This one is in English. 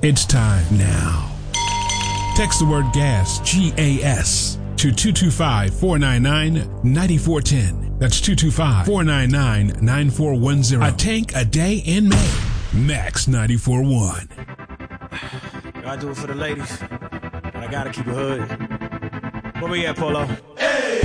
It's time now. Text the word gas, G-A-S, to 225-499-9410. That's 225-499-9410. A tank a day in May. Max 94.1. Gotta do it for the ladies, but I gotta keep it hood. Where we at, Polo? Hey!